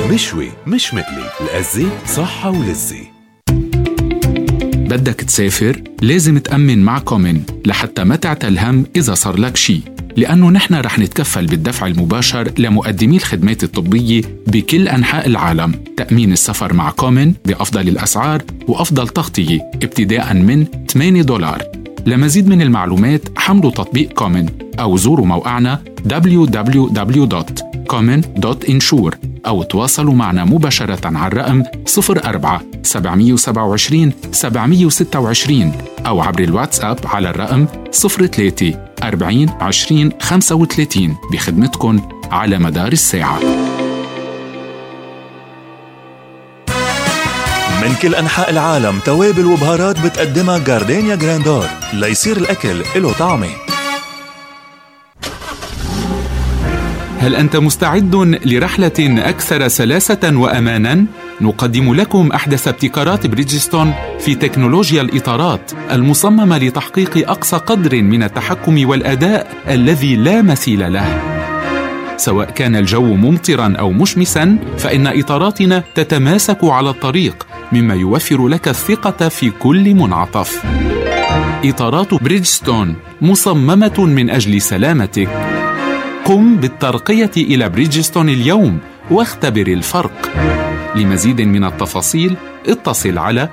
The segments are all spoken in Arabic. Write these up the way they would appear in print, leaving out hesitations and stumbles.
مشوي مش مقلي، الأزة صحة ولذة. بدك تسافر؟ لازم تأمن مع كومن لحتى ما تعتل هم إذا صار لك شي، لأنه نحن رح نتكفل بالدفع المباشر لمقدمي الخدمات الطبية بكل أنحاء العالم. تأمين السفر مع كومن بأفضل الأسعار وأفضل تغطية ابتداءً من $8. لمزيد من المعلومات حملوا تطبيق كومن أو زوروا موقعنا www.common.insure أو تواصلوا معنا مباشرة على الرقم 04-770-726 أو عبر الواتساب على الرقم 03-40-20-35 بخدمتكم على مدار الساعة. من كل أنحاء العالم توابل وبهارات بتقدمها جاردينيا جراندور ليصير الأكل له طعمه. هل أنت مستعد لرحلة أكثر سلاسة وأماناً؟ نقدم لكم أحدث ابتكارات بريدجستون في تكنولوجيا الإطارات المصممة لتحقيق أقصى قدر من التحكم والأداء الذي لا مثيل له. سواء كان الجو ممطراً أو مشمساً، فإن إطاراتنا تتماسك على الطريق، مما يوفر لك الثقة في كل منعطف. إطارات بريدجستون مصممة من أجل سلامتك. قم بالترقية إلى بريدجستون اليوم واختبر الفرق. لمزيد من التفاصيل اتصل على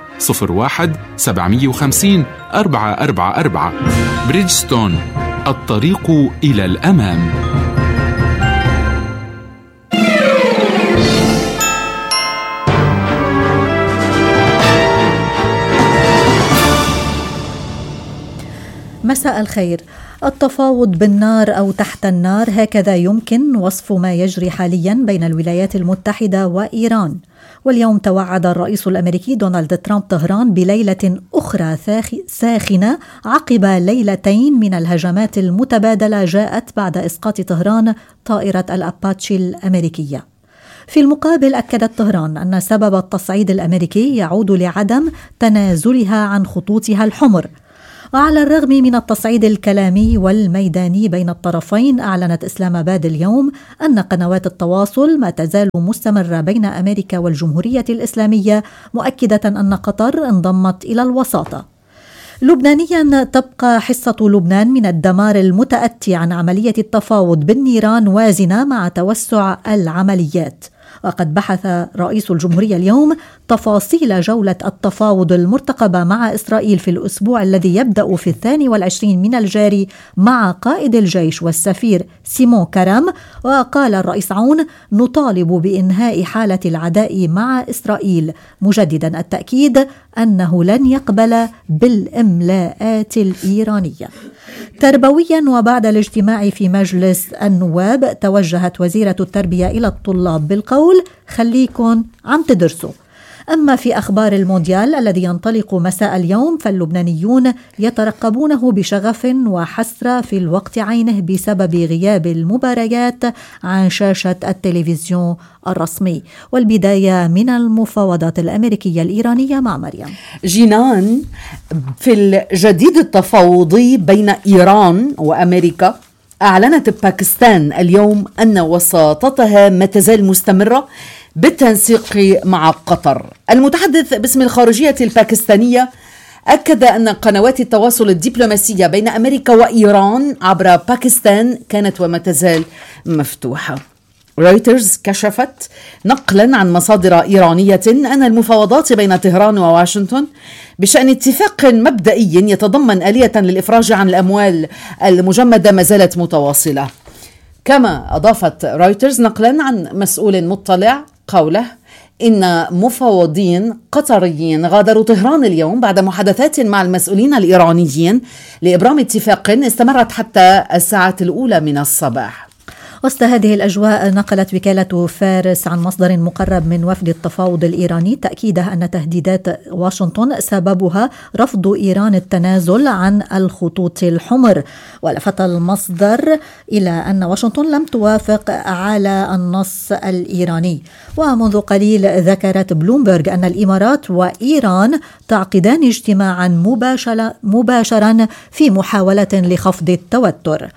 01-750-444. بريدجستون، الطريق إلى الأمام. مساء الخير. التفاوض بالنار أو تحت النار، هكذا يمكن وصف ما يجري حاليا بين الولايات المتحدة وإيران. واليوم توعد الرئيس الأمريكي دونالد ترامب طهران بليلة أخرى ساخنة عقب ليلتين من الهجمات المتبادلة جاءت بعد إسقاط طهران طائرة الأباتشي الأمريكية. في المقابل أكدت طهران أن سبب التصعيد الأمريكي يعود لعدم تنازلها عن خطوطها الحمر. وعلى الرغم من التصعيد الكلامي والميداني بين الطرفين، أعلنت إسلام آباد اليوم أن قنوات التواصل ما تزال مستمرة بين أمريكا والجمهورية الإسلامية، مؤكدة أن قطر انضمت إلى الوساطة. لبنانيا، تبقى حصة لبنان من الدمار المتأتي عن عملية التفاوض بالنيران وازنة مع توسع العمليات. وقد بحث رئيس الجمهورية اليوم تفاصيل جولة التفاوض المرتقبة مع إسرائيل في الأسبوع الذي يبدأ في 22 من الجاري مع قائد الجيش والسفير سيمون كرام. وقال الرئيس عون: نطالب بإنهاء حالة العداء مع إسرائيل، مجددا التأكيد أنه لن يقبل بالإملاءات الإيرانية. تربويا، وبعد الاجتماع في مجلس النواب، توجهت وزيرة التربية إلى الطلاب بالقول: خليكن عم تدرسوا. أما في أخبار المونديال الذي ينطلق مساء اليوم، فاللبنانيون يترقبونه بشغف وحسرة في الوقت عينه بسبب غياب المباريات عن شاشة التلفزيون الرسمي. والبداية من المفاوضات الأمريكية الإيرانية مع مريم جينان. في الجديد التفاوضي بين إيران وأمريكا، أعلنت باكستان اليوم أن وساطتها ما تزال مستمرة بالتنسيق مع قطر. المتحدث باسم الخارجية الباكستانية أكد أن قنوات التواصل الدبلوماسية بين أمريكا وإيران عبر باكستان كانت وما تزال مفتوحة. رويترز كشفت نقلا عن مصادر إيرانية أن المفاوضات بين طهران وواشنطن بشأن اتفاق مبدئي يتضمن آلية للإفراج عن الأموال المجمدة ما زالت متواصلة. كما أضافت رويترز نقلا عن مسؤول مطلع قوله إن مفاوضين قطريين غادروا طهران اليوم بعد محادثات مع المسؤولين الإيرانيين لإبرام اتفاق استمرت حتى الساعة الأولى من الصباح. وسط هذه الأجواء، نقلت وكالة فارس عن مصدر مقرب من وفد التفاوض الإيراني تأكيده أن تهديدات واشنطن سببها رفض إيران التنازل عن الخطوط الحمر. ولفت المصدر إلى أن واشنطن لم توافق على النص الإيراني. ومنذ قليل ذكرت بلومبرغ أن الإمارات وإيران تعقدان اجتماعا مباشرا في محاولة لخفض التوتر.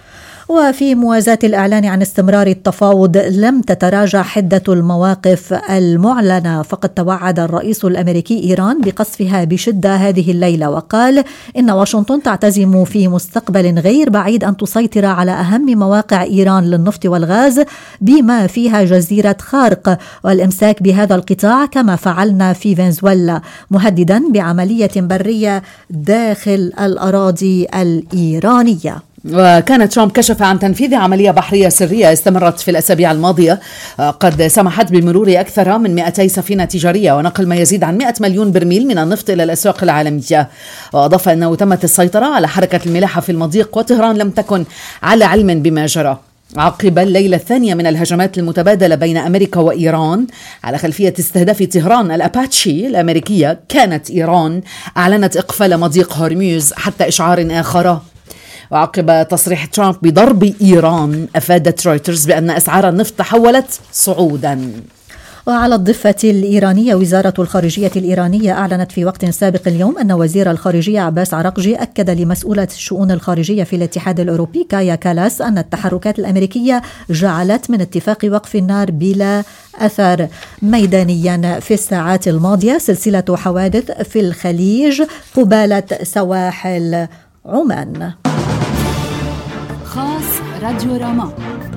وفي موازاة الإعلان عن استمرار التفاوض لم تتراجع حدة المواقف المعلنة، فقد توعد الرئيس الأمريكي إيران بقصفها بشدة هذه الليلة، وقال إن واشنطن تعتزم في مستقبل غير بعيد أن تسيطر على أهم مواقع إيران للنفط والغاز بما فيها جزيرة خارق، والإمساك بهذا القطاع كما فعلنا في فنزويلا، مهددا بعملية برية داخل الأراضي الإيرانية. وكان ترامب كشف عن تنفيذ عملية بحرية سرية استمرت في الأسابيع الماضية قد سمحت بمرور أكثر من 200 سفينة تجارية ونقل ما يزيد عن 100 مليون برميل من النفط إلى الأسواق العالمية. وأضاف أنه تمت السيطرة على حركة الملاحة في المضيق، وطهران لم تكن على علم بما جرى عقب الليلة الثانية من الهجمات المتبادلة بين أمريكا وإيران على خلفية استهداف طهران الأباتشي الأمريكية. كانت إيران أعلنت إقفال مضيق هرموز حتى إشعار آخر. وعقب تصريح ترامب بضرب إيران، أفادت رويترز بأن أسعار النفط تحولت صعودا. وعلى الضفة الإيرانية، وزارة الخارجية الإيرانية أعلنت في وقت سابق اليوم أن وزير الخارجية عباس عراقجي أكد لمسؤولة الشؤون الخارجية في الاتحاد الأوروبي كايا كالاس أن التحركات الأمريكية جعلت من اتفاق وقف النار بلا أثر. ميدانيا، في الساعات الماضية سلسلة حوادث في الخليج قبالة سواحل عمان. خاص راديو راما.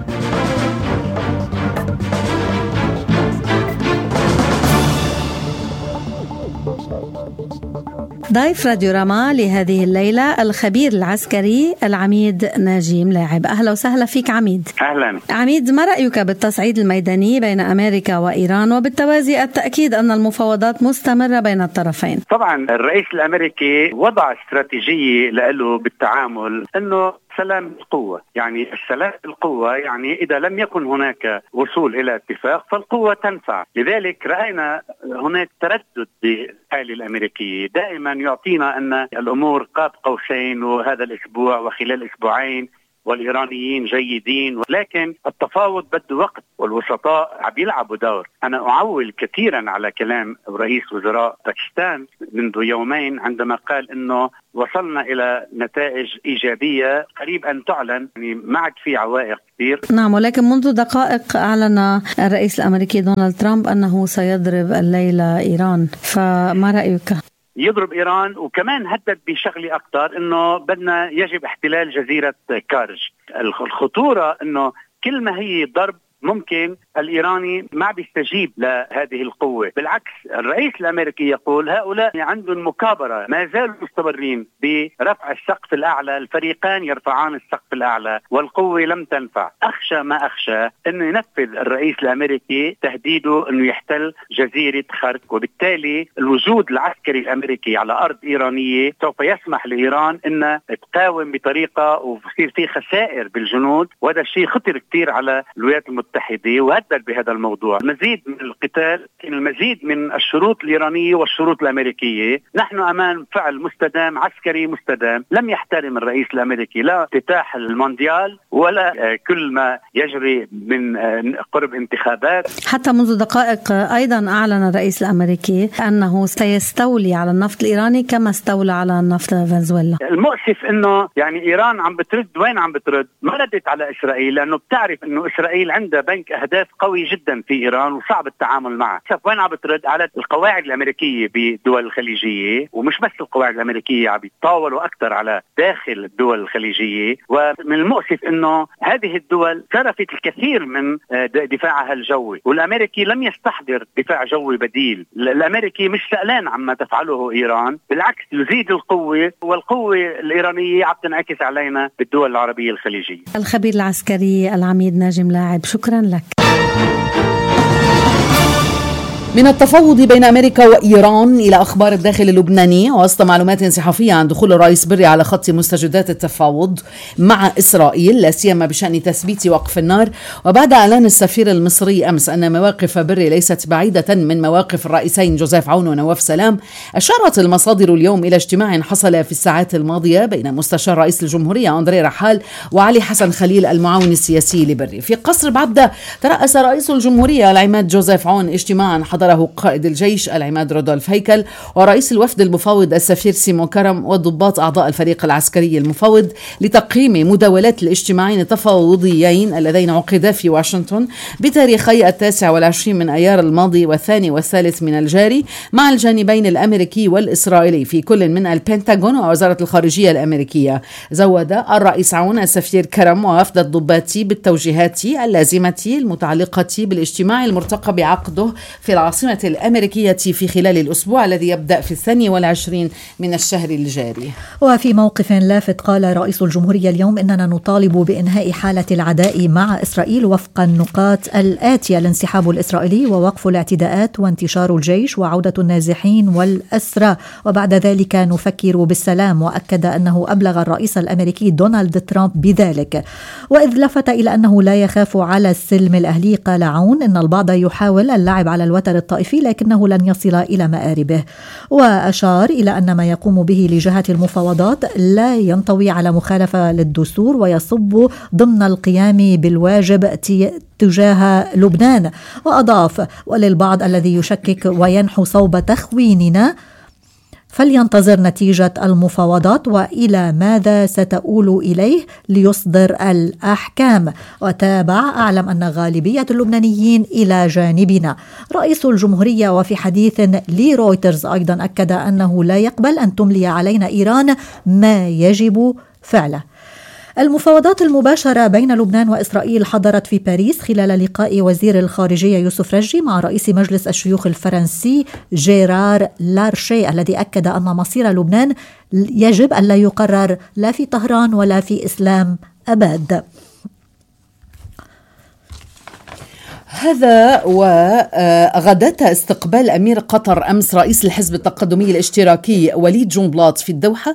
ضيف راديو راما لهذه الليلة الخبير العسكري العميد ناجي ملاعب. أهلا وسهلا فيك عميد. أهلا عميد، ما رأيك بالتصعيد الميداني بين أمريكا وإيران، وبالتوازي التأكيد أن المفاوضات مستمرة بين الطرفين؟ طبعا الرئيس الأمريكي وضع استراتيجية له بالتعامل أنه سلام القوة، يعني السلام القوة، يعني إذا لم يكن هناك وصول إلى اتفاق فالقوة تنفع. لذلك رأينا هناك تردد بالحالة الأمريكية، دائما يعطينا أن الأمور قاب قوسين وهذا الأسبوع وخلال أسبوعين والإيرانيين جيدين، لكن التفاوض بده وقت والوسطاء عم يلعبوا دور. أنا أعول كثيرا على كلام رئيس وزراء باكستان منذ يومين عندما قال أنه وصلنا إلى نتائج إيجابية قريب أن تعلن، يعني ما عاد في عوائق كثير. نعم، ولكن منذ دقائق أعلن الرئيس الأمريكي دونالد ترامب أنه سيضرب الليلة إيران، فما رأيك؟ يضرب إيران، وكمان هدد بشغلي أكثر أنه بدنا يجب احتلال جزيرة كارج. الخطورة أنه كل ما هي ضرب ممكن الإيراني ما بيستجيب لهذه القوة. بالعكس، الرئيس الأمريكي يقول هؤلاء عندهم مكابرة، ما زالوا مستمرين برفع السقف الأعلى، الفريقان يرفعان السقف الأعلى والقوة لم تنفع. أخشى ما أخشى أنه ينفذ الرئيس الأمريكي تهديده أنه يحتل جزيرة خارق، وبالتالي الوجود العسكري الأمريكي على أرض إيرانية سوف يسمح لإيران أن تقاوم بطريقة ويصير في خسائر بالجنود، وهذا الشيء خطر كتير على الولايات المتحدة وهدد بهذا الموضوع. المزيد من القتال، المزيد من الشروط الإيرانية والشروط الأمريكية. نحن أمام فعل مستدام عسكري مستدام. لم يحترم الرئيس الأمريكي لا افتتاح المونديال ولا كل ما يجري من قرب انتخابات. حتى منذ دقائق أيضا أعلن الرئيس الأمريكي أنه سيستولي على النفط الإيراني كما استولى على النفط فنزويلا. المؤسف أنه يعني إيران عم بترد. وين عم بترد؟ ما ردت على إسرائيل، لأنه بتعرف أنه إسرائيل عندها بنك أهداف قوي جدا في إيران وصعب التعامل معه. شوف وين عم بترد؟ على القواعد الأمريكية بالدول الخليجية، ومش بس القواعد الأمريكية، عم يتطاولوا أكثر على داخل الدول الخليجية. ومن المؤسف أنه هذه الدول صرفت الكثير من دفاعها الجوي، والأمريكي لم يستحضر دفاع جوي بديل. الأمريكي مش سألان عما تفعله إيران، بالعكس يزيد القوة، والقوة الإيرانية عم تنعكس علينا بالدول العربية الخليجية. الخبير العسكري العميد ناجي ملاعب، شكرا لك. من التفاوض بين أمريكا وإيران إلى أخبار الداخل اللبناني، وسط معلومات صحفية عن دخول الرئيس بري على خط مستجدات التفاوض مع إسرائيل، لا سيما بشأن تثبيت وقف النار، وبعد إعلان السفير المصري أمس أن مواقف بري ليست بعيدة من مواقف الرئيسين جوزيف عون ونواف سلام، أشارت المصادر اليوم إلى اجتماع حصل في الساعات الماضية بين مستشار رئيس الجمهورية أندري رحال وعلي حسن خليل المعاون السياسي لبري. في قصر بعبدة ترأس رئيس الجمهورية العماد جوزيف عون اجتماعا حضره قائد الجيش العماد رودولف هيكل ورئيس الوفد المفوض السفير سيمون كرم والضباط أعضاء الفريق العسكري المفوض لتقييم مداولات الاجتماعين التفاوضيين اللذين عقدا في واشنطن بتاريخي 29 من أيار الماضي والثاني والثالث من الجاري مع الجانبين الأمريكي والإسرائيلي في كل من البنتاغون ووزارة الخارجية الأمريكية. زود الرئيس عون السفير كرم ووفد الضباط بالتوجيهات اللازمة المتعلقة بالاجتماع المرتقب عقده في العاصمة الأمريكية في خلال الأسبوع الذي يبدأ في 22 من الشهر الجاري. وفي موقف لافت قال رئيس الجمهورية اليوم إننا نطالب بإنهاء حالة العداء مع إسرائيل وفق النقاط الآتية: الانسحاب الإسرائيلي ووقف الاعتداءات وانتشار الجيش وعودة النازحين والأسرى، وبعد ذلك نفكر بالسلام. وأكد أنه أبلغ الرئيس الأمريكي دونالد ترامب بذلك. وإذ لفت إلى أنه لا يخاف على السلم الأهلي قال عون إن البعض يحاول اللعب على الوتر الطائفي لكنه لن يصل إلى مآربه. وأشار إلى أن ما يقوم به لجهة المفاوضات لا ينطوي على مخالفة للدستور ويصب ضمن القيام بالواجب تجاه لبنان. وأضاف: وللبعض الذي يشكك وينحو صوب تخويننا فلينتظر نتيجة المفاوضات وإلى ماذا ستؤول إليه ليصدر الأحكام. وتابع: أعلم أن غالبية اللبنانيين إلى جانبنا. رئيس الجمهورية وفي حديث لرويترز أيضا أكد أنه لا يقبل أن تملي علينا إيران ما يجب فعله. المفاوضات المباشرة بين لبنان وإسرائيل حضرت في باريس خلال لقاء وزير الخارجية يوسف رجي مع رئيس مجلس الشيوخ الفرنسي جيرار لارشي، الذي أكد أن مصير لبنان يجب أن لا يقرر لا في طهران ولا في إسلام أباد. هذا وغداة استقبال أمير قطر أمس رئيس الحزب التقدمي الاشتراكي وليد جنبلاط في الدوحة،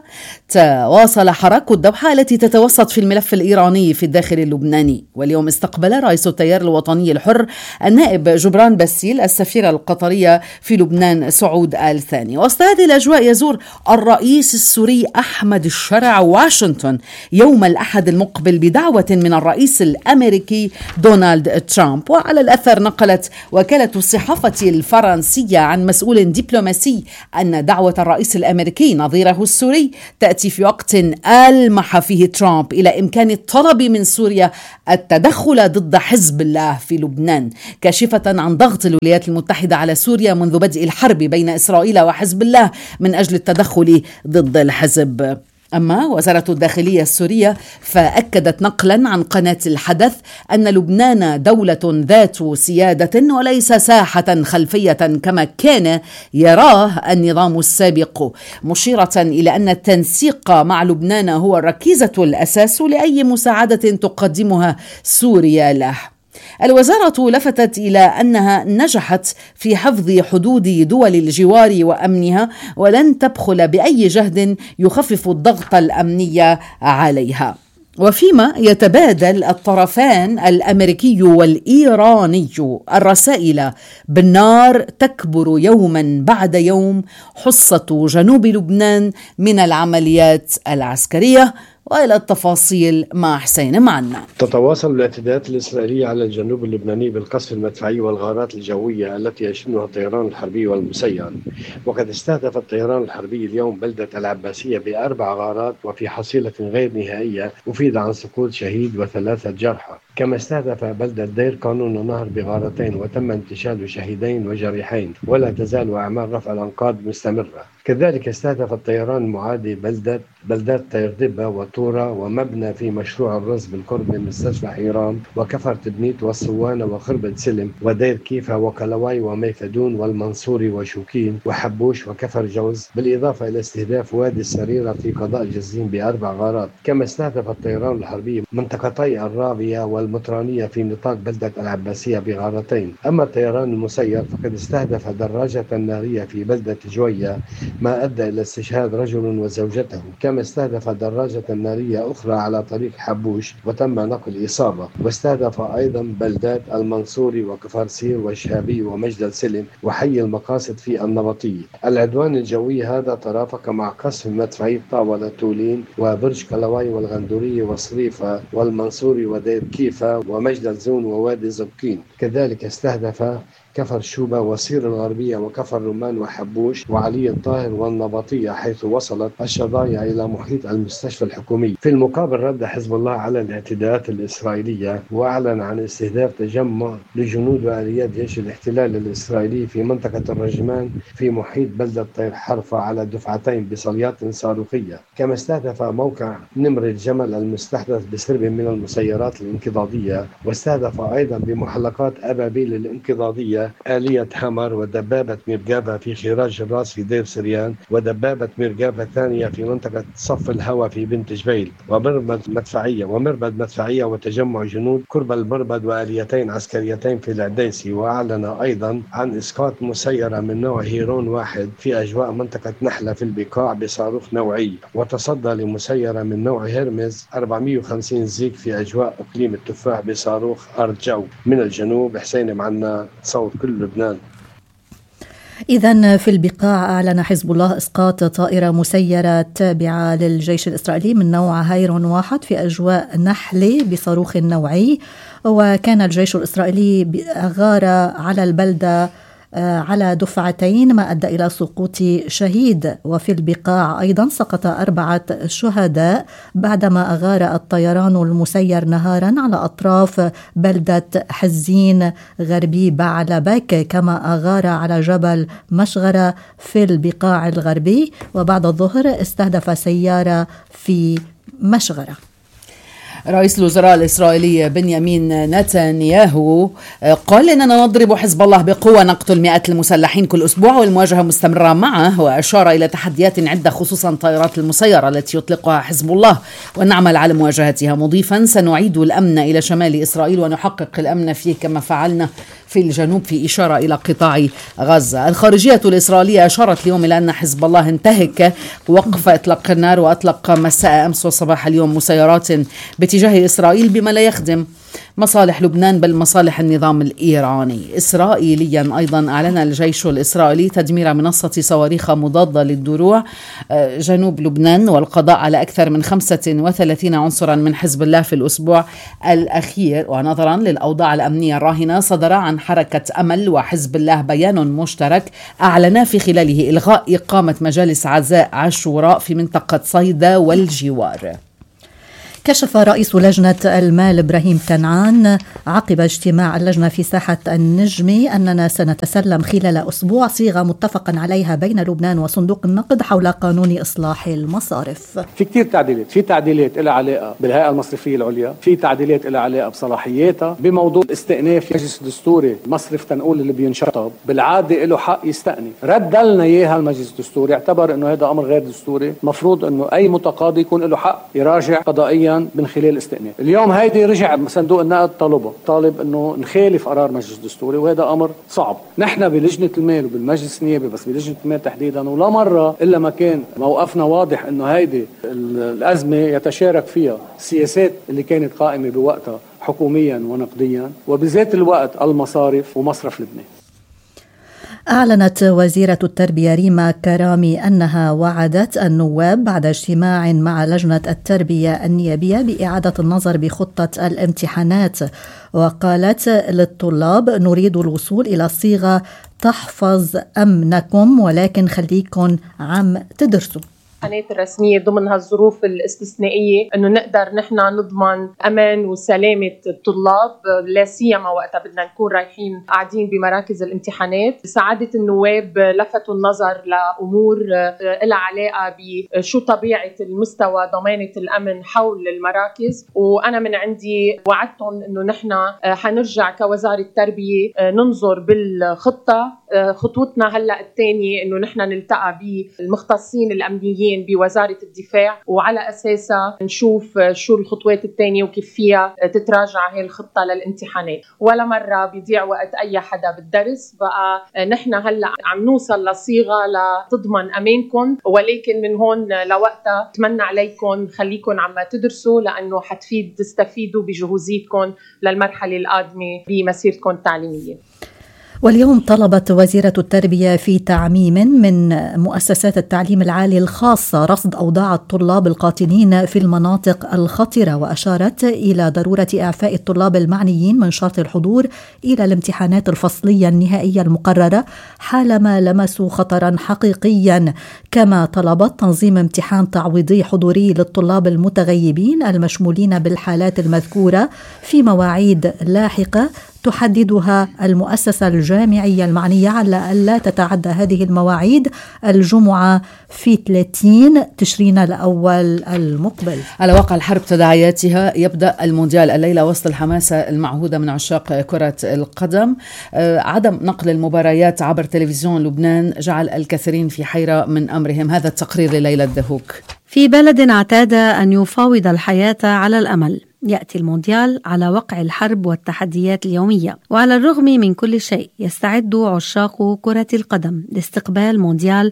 تواصل حراك الدوحة التي تتوسط في الملف الإيراني في الداخل اللبناني. واليوم استقبل رئيس التيار الوطني الحر النائب جبران باسيل السفيرة القطرية في لبنان سعود آل ثاني. وسط هذه الأجواء يزور الرئيس السوري أحمد الشرع واشنطن يوم الأحد المقبل بدعوة من الرئيس الأمريكي دونالد ترامب. وعلى الأثر نقلت وكالة الصحافة الفرنسية عن مسؤول دبلوماسي أن دعوة الرئيس الأمريكي نظيره السوري تأتي في وقت ألمح فيه ترامب إلى إمكان الطلب من سوريا التدخل ضد حزب الله في لبنان، كاشفة عن ضغط الولايات المتحدة على سوريا منذ بدء الحرب بين إسرائيل وحزب الله من أجل التدخل ضد الحزب. أما وزارة الداخلية السورية فأكدت نقلا عن قناة الحدث أن لبنان دولة ذات سيادة وليس ساحة خلفية كما كان يراه النظام السابق، مشيرة إلى أن التنسيق مع لبنان هو الركيزة الأساس لأي مساعدة تقدمها سوريا له. الوزارة لفتت إلى أنها نجحت في حفظ حدود دول الجوار وأمنها ولن تبخل بأي جهد يخفف الضغط الأمني عليها. وفيما يتبادل الطرفان الأمريكي والإيراني الرسائل بالنار، تكبر يوما بعد يوم حصة جنوب لبنان من العمليات العسكرية. وإلى التفاصيل مع حسين معنا. تتواصل الاعتداءات الإسرائيلية على الجنوب اللبناني بالقصف المدفعي والغارات الجوية التي يشنها الطيران الحربي والمسير، وقد استهدف الطيران الحربي اليوم بلدة العباسية ب4 غارات وفي حصيلة غير نهائية أفيد عن سقوط شهيد و3 جرحى. كما استهدف بلدة دير قانون النهر بغارتين وتم انتشال شهيدين وجريحين، ولا تزال أعمال رفع الأنقاض مستمرة. كذلك استهدف الطيران المعادي بلدات طيردبة وطورة ومبنى في مشروع الرز بالقرب من مستشفى حيران وكفر تبنيت والصوانة وخربة سلم ودير كيفة وكلواي وميفدون والمنصوري وشوكين وحبوش وكفر جوز، بالإضافة إلى استهداف وادي السريرة في قضاء جزين ب4 غارات. كما استهدف الطيران الحربي منطقتي الراوية والمطرانية في نطاق بلدة العباسية بغارتين. أما الطيران المسير فقد استهدف دراجة نارية في بلدة جوية ما أدى إلى استشهاد رجل وزوجته. كما استهدف دراجة نارية أخرى على طريق حبوش وتم نقل إصابة. واستهدف أيضا بلدات المنصوري وكفرسير والشهابي ومجد السلم وحي المقاصد في النبطية. العدوان الجوي هذا ترافق مع قصف مدفعي طاولة تولين وبرج كلواي والغندورية وصريفة والمنصوري ودير كيفة. حليفة ومجد الزون ووادي زبكين. كذلك استهدف كفر شوبة وصير الغربية وكفر رمان وحبوش وعلي الطاهر والنبطية، حيث وصلت الشظايا إلى محيط المستشفى الحكومي. في المقابل رد حزب الله على الاعتداءات الإسرائيلية وأعلن عن استهداف تجمع لجنود وآليات جيش الاحتلال الإسرائيلي في منطقة الرجمان في محيط بلدة طير حرفة على دفعتين بصليات صاروخية. كما استهدف موقع نمر الجمل المستحدث بسرب من المسيرات الانقضاضية، واستهدف أيضا بمحلقات أبابيل الانقضاضية آلية حمر ودبابة مرقابة في خراج الراس في دير سريان، ودبابة مرقابة ثانية في منطقة صف الهوى في بنت جبيل، ومربد مدفعية وتجمع جنود قرب المربد وآليتين عسكريتين في العديسي. وأعلن أيضا عن إسقاط مسيرة من نوع هيرون 1 في أجواء منطقة نحلة في البقاع بصاروخ نوعي، وتصدى لمسيرة من نوع هيرمز 450 زيك في أجواء إقليم التفاح بصاروخ أرض جو من الجنوب. حسين معنا صوت كل لبنان. إذن في البقاع أعلن حزب الله إسقاط طائرة مسيرة تابعة للجيش الإسرائيلي من نوع هيرون 1 في أجواء نحلة بصاروخ نوعي. وكان الجيش الإسرائيلي أغار على البلدة على دفعتين ما أدى إلى سقوط شهيد. وفي البقاع أيضا سقط 4 شهداء بعدما أغار الطيران المسير نهارا على أطراف بلدة حزين غربي بعلبك، كما أغار على جبل مشغرة في البقاع الغربي. وبعد الظهر استهدف سيارة في مشغرة. رئيس الوزراء الإسرائيلي بنيامين نتنياهو قال إننا نضرب حزب الله بقوة، نقتل مئات المسلحين كل أسبوع والمواجهة مستمرة معه. وأشار إلى تحديات عدة خصوصا الطائرات المسيرة التي يطلقها حزب الله ونعمل على مواجهتها، مضيفا سنعيد الأمن إلى شمال إسرائيل ونحقق الأمن فيه كما فعلنا في الجنوب، في إشارة إلى قطاع غزة. الخارجية الإسرائيلية أشارت اليوم إلى أن حزب الله انتهك وقف إطلاق النار وأطلق مساء أمس وصباح اليوم مسيرات باتجاه إسرائيل بما لا يخدم مصالح لبنان بل مصالح النظام الإيراني. إسرائيليا أيضا أعلن الجيش الإسرائيلي تدمير منصة صواريخ مضادة للدروع جنوب لبنان والقضاء على أكثر من 35 عنصرا من حزب الله في الأسبوع الأخير. ونظرا للأوضاع الأمنية الراهنة صدر عن حركة أمل وحزب الله بيان مشترك أعلن في خلاله إلغاء إقامة مجالس عزاء عاشوراء في منطقة صيدا والجوار. كشف رئيس لجنة المال إبراهيم كنعان عقب اجتماع اللجنة في ساحة النجمي أننا سنتسلم خلال أسبوع صيغة متفق عليها بين لبنان وصندوق النقد حول قانون إصلاح المصارف. في كتير تعديلات، في تعديلات لها علاقة بالهيئة المصرفية العليا، في تعديلات لها علاقة بصلاحياتها، بموضوع استئناف مجلس دستوري مصرف تنقول اللي بينشطب بالعادة له حق يستأنف. رد لنا إياها المجلس الدستوري، اعتبر إنه هذا أمر غير دستوري، مفروض إنه أي متقاضي يكون له حق يراجع قضائيا من خلال استئناف. اليوم هيدي رجع صندوق النقد طالب انه نخالف قرار مجلس الدستوري، وهذا امر صعب. نحن بلجنه المال وبالمجلس النيابي، بس بلجنه المال تحديدا، ولا مره الا ما كان موقفنا واضح انه هيدي الازمه يتشارك فيها السياسات اللي كانت قائمه بوقتها حكوميا ونقديا، وبذات الوقت المصارف ومصرف لبنان. أعلنت وزيرة التربية ريما كرامي أنها وعدت النواب بعد اجتماع مع لجنة التربية النيابية بإعادة النظر بخطة الامتحانات، وقالت للطلاب نريد الوصول إلى صيغة تحفظ أمنكم ولكن خليكم عم تدرسوا. الامتحانات الرسمية ضمن هالظروف الاستثنائية انه نقدر نحن نضمن امان وسلامة الطلاب، لا سيما وقتها بدنا نكون رايحين قاعدين بمراكز الامتحانات. سعادة النواب لفتوا النظر لامور لها علاقة بشو طبيعة المستوى ضمانة الامن حول المراكز، وانا من عندي وعدتهم انه نحن حنرجع كوزارة التربية ننظر بالخطة. خطوتنا هلا الثانية انه نحن نلتقى بالمختصين الامنيين بوزارة الدفاع، وعلى أساسها نشوف شو الخطوات الثانية وكيف فيها تتراجع هاي الخطة للامتحانات. ولا مرة بيضيع وقت أي حدا بالدرس، بقى نحن هلأ عم نوصل لصيغة لتضمن أمانكم، ولكن من هون لوقتها أتمنى عليكم خليكم عم تدرسوا، لأنه تستفيدوا بجهوزيتكم للمرحلة القادمة بمسيرتكم التعليمية. واليوم طلبت وزيرة التربية في تعميم من مؤسسات التعليم العالي الخاصة رصد أوضاع الطلاب القاطنين في المناطق الخطرة، وأشارت إلى ضرورة إعفاء الطلاب المعنيين من شرط الحضور إلى الامتحانات الفصلية النهائية المقررة حالما لمسوا خطرا حقيقيا. كما طلبت تنظيم امتحان تعويضي حضوري للطلاب المتغيبين المشمولين بالحالات المذكورة في مواعيد لاحقة تحددها المؤسسة الجامعية المعنية على ألا تتعدى هذه المواعيد الجمعة في 30 تشرين الأول المقبل. على واقع الحرب تداعياتها يبدأ المونديال الليلة وسط الحماسة المعهودة من عشاق كرة القدم. عدم نقل المباريات عبر تلفزيون لبنان جعل الكثيرين في حيرة من أمرهم. هذا التقرير لليلى الدهوك. في بلد اعتاد أن يفاوض الحياة على الأمل، يأتي المونديال على وقع الحرب والتحديات اليومية، وعلى الرغم من كل شيء يستعد عشاق كرة القدم لاستقبال مونديال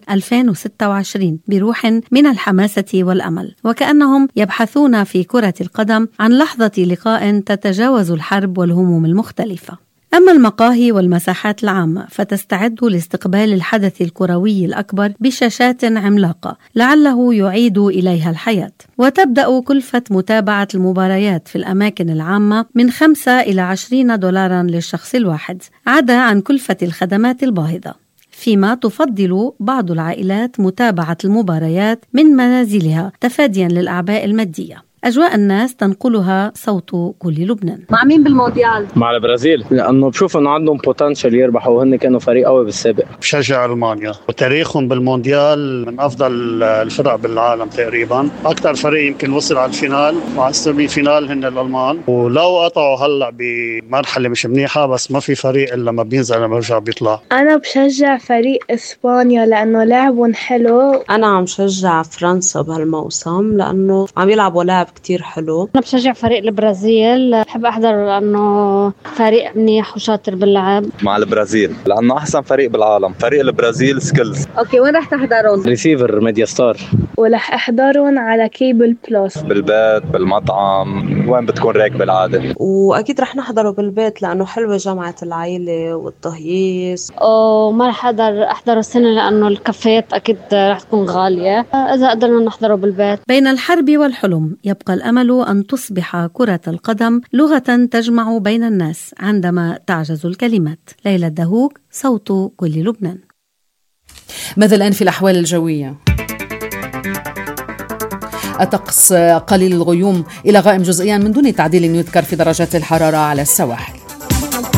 2026 بروح من الحماسة والأمل، وكأنهم يبحثون في كرة القدم عن لحظة لقاء تتجاوز الحرب والهموم المختلفة. أما المقاهي والمساحات العامة فتستعد لاستقبال الحدث الكروي الأكبر بشاشات عملاقة لعله يعيد إليها الحياة. وتبدأ كلفة متابعة المباريات في الأماكن العامة من 5 إلى 20 دولارا للشخص الواحد، عدا عن كلفة الخدمات الباهظة، فيما تفضل بعض العائلات متابعة المباريات من منازلها تفاديا للأعباء المادية. أجواء الناس تنقلها صوت كل لبنان. مع مين بالمونديال؟ مع البرازيل، لأنه بشوف أنه عندهم بوتنشل يربحوا وهن كانوا فريق قوي بالسابق. بشجع ألمانيا وتاريخهم بالمونديال من أفضل الفرق بالعالم تقريبا. أكثر فريق يمكن وصل على الفينال مع السيمي فينال هن الألمان، ولو قطعوا هلأ بمرحلة مش منيحة بس ما في فريق إلا ما بينزل لما بيرجع بيطلع. أنا بشجع فريق إسبانيا لأنه لعبهم حلو. أنا عم شجع فرنسا بهالموسم لأنه عم يلعبوا لعب كتير حلو. أنا بشجع فريق البرازيل، بحب أحضر لأنه فريق منيح وشاطر باللعب. مع البرازيل لأنه أحسن فريق بالعالم، فريق البرازيل سكيلز. أوكي، وين رح تحضرون؟ ريسيفر ميديا ستار. ورح أحضرون على كيبل بلس. بالبيت، بالمطعم، وين بتكون راكبة العادة. وأكيد رح نحضره بالبيت لأنه حلوة جمعة العائلة والتهييس. وما رح أحضر السنة لأنه الكافيات أكيد رح تكون غالية، إذا قدرنا نحضره بالبيت. بين الحرب والحلم يبقى الأمل أن تصبح كرة القدم لغة تجمع بين الناس عندما تعجز الكلمات. ليلى الدهوك، صوت كل لبنان. ماذا الآن في الأحوال الجوية؟ الطقس قليل الغيوم إلى غائم جزئيا من دون تعديل يذكر في درجات الحرارة على السواحل.